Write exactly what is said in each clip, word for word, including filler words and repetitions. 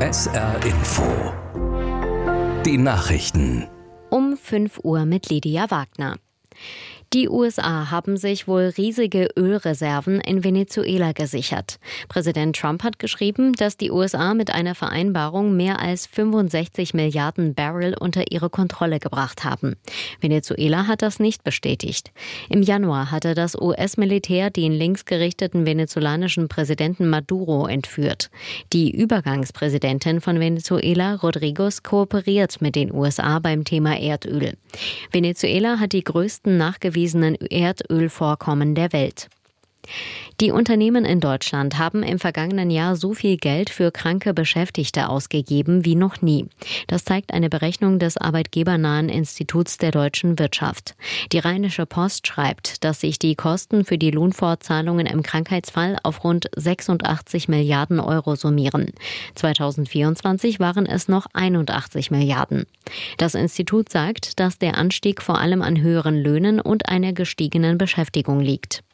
S R Info. Die Nachrichten. Um fünf Uhr mit Lydia Wagner. Die U S A haben sich wohl riesige Ölreserven in Venezuela gesichert. Präsident Trump hat geschrieben, dass die U S A mit einer Vereinbarung mehr als fünfundsechzig Milliarden Barrel unter ihre Kontrolle gebracht haben. Venezuela hat das nicht bestätigt. Im Januar hatte das U S-Militär den linksgerichteten venezolanischen Präsidenten Maduro entführt. Die Übergangspräsidentin von Venezuela, Rodriguez, kooperiert mit den U S A beim Thema Erdöl. Venezuela hat die größten nachgewiesenen Erdölvorkommen der Welt. Die Unternehmen in Deutschland haben im vergangenen Jahr so viel Geld für kranke Beschäftigte ausgegeben wie noch nie. Das zeigt eine Berechnung des arbeitgebernahen Instituts der deutschen Wirtschaft. Die Rheinische Post schreibt, dass sich die Kosten für die Lohnfortzahlungen im Krankheitsfall auf rund sechsundachtzig Milliarden Euro summieren. zweitausendvierundzwanzig waren es noch einundachtzig Milliarden. Das Institut sagt, dass der Anstieg vor allem an höheren Löhnen und einer gestiegenen Beschäftigung liegt.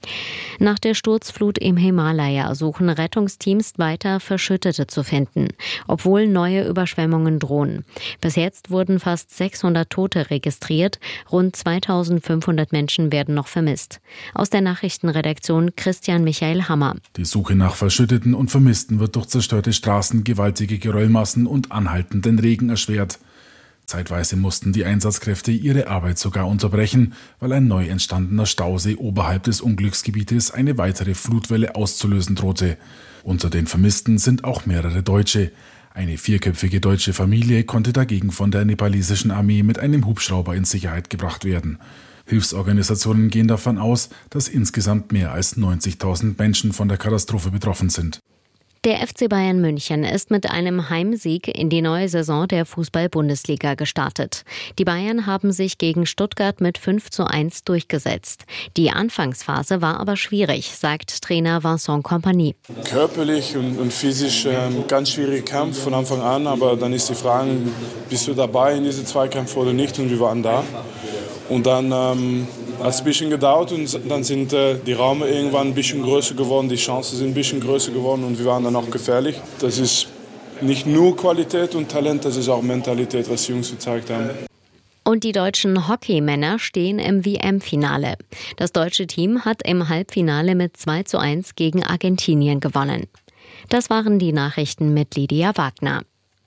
Nach der Sturzflut im Himalaya suchen Rettungsteams weiter Verschüttete zu finden, obwohl neue Überschwemmungen drohen. Bis jetzt wurden fast sechshundert Tote registriert, rund zweitausendfünfhundert Menschen werden noch vermisst. Aus der Nachrichtenredaktion Christian Michael Hammer. Die Suche nach Verschütteten und Vermissten wird durch zerstörte Straßen, gewaltige Geröllmassen und anhaltenden Regen erschwert. Zeitweise mussten die Einsatzkräfte ihre Arbeit sogar unterbrechen, weil ein neu entstandener Stausee oberhalb des Unglücksgebietes eine weitere Flutwelle auszulösen drohte. Unter den Vermissten sind auch mehrere Deutsche. Eine vierköpfige deutsche Familie konnte dagegen von der nepalesischen Armee mit einem Hubschrauber in Sicherheit gebracht werden. Hilfsorganisationen gehen davon aus, dass insgesamt mehr als neunzigtausend Menschen von der Katastrophe betroffen sind. Der F C Bayern München ist mit einem Heimsieg in die neue Saison der Fußball-Bundesliga gestartet. Die Bayern haben sich gegen Stuttgart mit fünf zu eins durchgesetzt. Die Anfangsphase war aber schwierig, sagt Trainer Vincent Kompany. Körperlich und, und physisch ähm, ganz schwieriger Kampf von Anfang an, aber dann ist die Frage, bist du dabei in diesen Zweikämpfen oder nicht, und wir waren da. Und dann ähm, hat es ein bisschen gedauert und dann sind äh, die Räume irgendwann ein bisschen größer geworden, die Chancen sind ein bisschen größer geworden und wir waren dann auch gefährlich. Das ist nicht nur Qualität und Talent, das ist auch Mentalität, was die Jungs gezeigt haben. Und die deutschen Hockeymänner stehen im W M-Finale. Das deutsche Team hat im Halbfinale mit zwei zu eins gegen Argentinien gewonnen. Das waren die Nachrichten mit Lydia Wagner.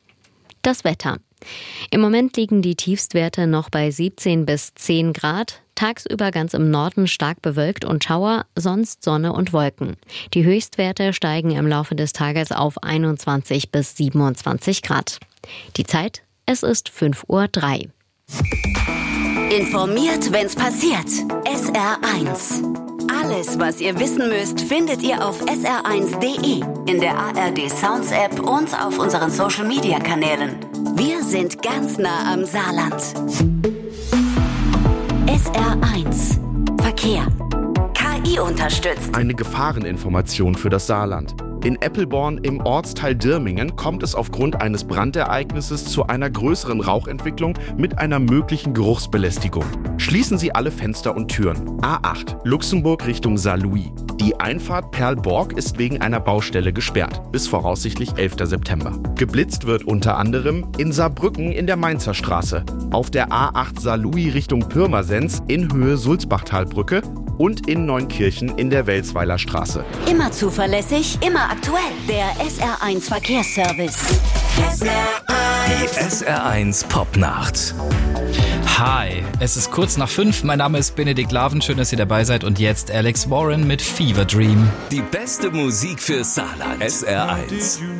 Das Wetter. Im Moment liegen die Tiefstwerte noch bei siebzehn bis zehn Grad. Tagsüber ganz im Norden stark bewölkt und Schauer, sonst Sonne und Wolken. Die Höchstwerte steigen im Laufe des Tages auf einundzwanzig bis siebenundzwanzig Grad. Die Zeit, es ist fünf Uhr drei. Informiert, wenn's passiert. S R eins. Alles, was ihr wissen müsst, findet ihr auf S R eins Punkt D E, in der A R D Sounds App und auf unseren Social Media Kanälen. Wir sind ganz nah am Saarland. S R eins. Verkehr. K I unterstützt. Eine Gefahreninformation für das Saarland. In Eppelborn im Ortsteil Dirmingen kommt es aufgrund eines Brandereignisses zu einer größeren Rauchentwicklung mit einer möglichen Geruchsbelästigung. Schließen Sie alle Fenster und Türen. A acht, Luxemburg Richtung Saarlouis. Die Einfahrt Perl-Borg ist wegen einer Baustelle gesperrt, bis voraussichtlich elfter September. Geblitzt wird unter anderem in Saarbrücken in der Mainzer Straße, auf der A acht Saarlouis Richtung Pirmasens in Höhe Sulzbachtalbrücke und in Neunkirchen in der Welsweiler Straße. Immer zuverlässig, immer aktuell. Der S R eins Verkehrsservice. S R eins. Die S R eins Popnacht. Hi, es ist kurz nach fünf. Mein Name ist Benedikt Laven. Schön, dass ihr dabei seid. Und jetzt Alex Warren mit Fever Dream. Die beste Musik für Saarland. S R eins.